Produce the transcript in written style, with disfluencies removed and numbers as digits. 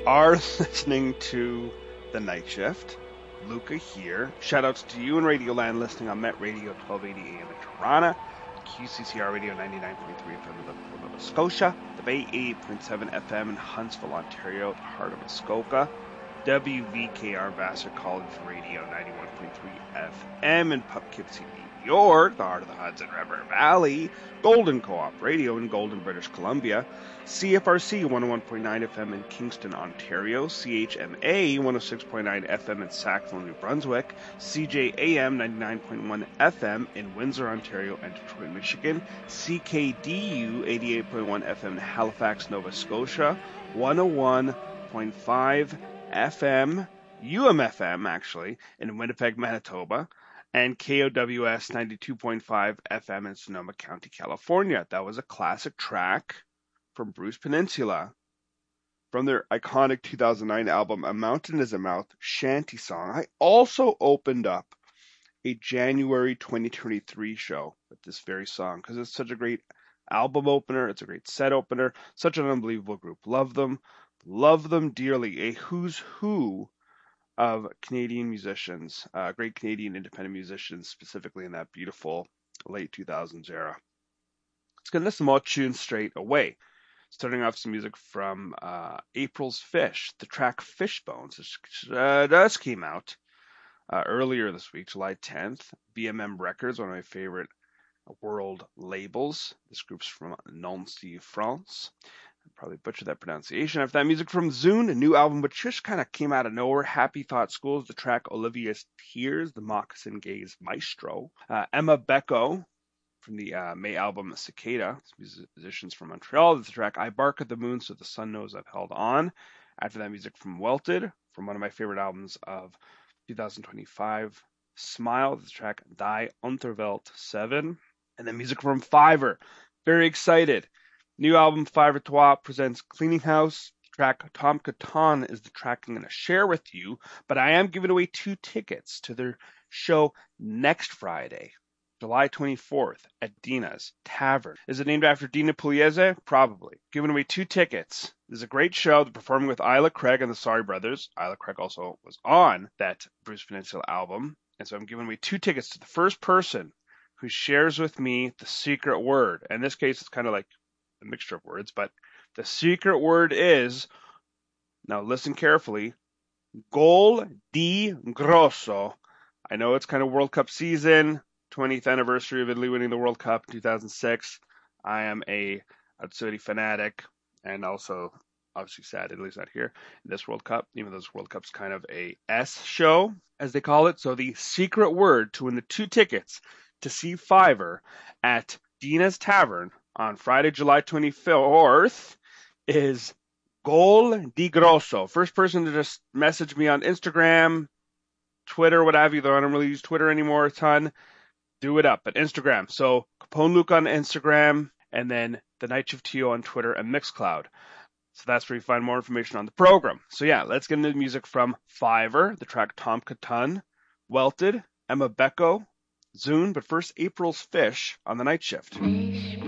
are listening to The Night Shift. Luca here. Shoutouts to you in Radioland listening on Met Radio 1280 AM in Toronto, QCCR Radio 99.3 FM in Liverpool, Nova Scotia, the Bay 88.7 FM in Huntsville, Ontario, the heart of Muskoka, WVKR Vassar College Radio 91.3 FM in Poughkeepsie, New York, the heart of the Hudson River Valley, Golden Co-op Radio in Golden, British Columbia, CFRC 101.9 FM in Kingston, Ontario, CHMA 106.9 FM in Sackville, New Brunswick, CJAM 99.1 FM in Windsor, Ontario and Detroit, Michigan, CKDU 88.1 FM in Halifax, Nova Scotia, 101.5 FM, UMFM actually, in Winnipeg, Manitoba, and KOWS 92.5 FM in Sonoma County, California. That was a classic track from Bruce Peninsula from their iconic 2009 album, A Mountain is a Mouth shanty song. I also opened up a January 2023 show with this very song because it's such a great album opener. It's a great set opener. Such an unbelievable group. Love them dearly. A who's who of Canadian musicians, great Canadian independent musicians, specifically in that beautiful late 2000s era. Let's get into some more tunes straight away. Starting off some music from April's Fish, the track Fishbones, which just came out earlier this week, July 10th. BMM Records, one of my favorite world labels. This group's from Nancy, France. I probably butchered that pronunciation. After that, music from Zune, a new album which just kind of came out of nowhere. Happy Thought Schools, the track Olivia's Tears, the Moccasin Gaze Maestro. Emma Becco from the May album Cicada, musicians from Montreal. This track I Bark at the Moon So the Sun Knows I've Held On. After that, music from Welted, from one of my favorite albums of 2025, Smile, the track Die Unterwelt 7. And then music from Fiverr. Very excited. New album Fiverr Toi presents Cleaning House. Track Tom Catan is the track I'm going to share with you, but I am giving away 2 tickets to their show next Friday, July 24th at Dina's Tavern. Is it named after Dina Pugliese? Probably. Giving away 2 tickets. This is a great show. They're performing with Isla Craig and the Sorry Brothers. Isla Craig also was on that Bruce Peninsula album. And so I'm giving away 2 tickets to the first person who shares with me the secret word. In this case, it's kind of like a mixture of words, but the secret word is, now listen carefully, Gol di Grosso. I know it's kind of World Cup season, 20th anniversary of Italy winning the World Cup in 2006. I am a Azzurri fanatic and also obviously sad Italy's not here in this World Cup, even though this World Cup's kind of a S show, as they call it. So the secret word to win the 2 tickets to see Fiverr at Dina's Tavern on Friday, July 24th is Gol di Grosso. First person to just message me on Instagram, Twitter, what have you, though I don't really use Twitter anymore a ton. Do it up at Instagram. So Capone Luke on Instagram, and then The Night Shift TO on Twitter and Mixcloud. So that's where you find more information on the program. So yeah, let's get into the music from Fiverr, the track Tom Catan, Welted, Emma Becco, Zune, but first April's Fish on The Night Shift.